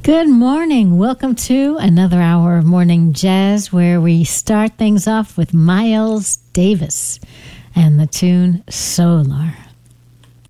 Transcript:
Good morning. Welcome to another hour of Morning Jazz, where we start things off with Miles Davis and the tune Solar.